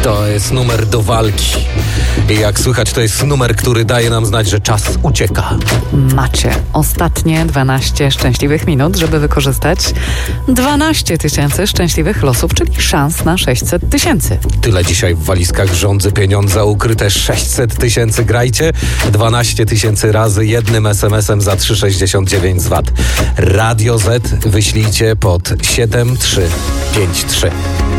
To jest numer do walki. I jak słychać, to jest numer, który daje nam znać, że czas ucieka. Macie ostatnie 12 szczęśliwych minut, żeby wykorzystać 12 000 szczęśliwych losów, czyli szans na 600 000. Tyle dzisiaj w walizkach rządzy pieniądza ukryte 600 000. Grajcie 12 000 razy jednym SMS-em za 3,69 z VAT. Radio Z wyślijcie pod 7353.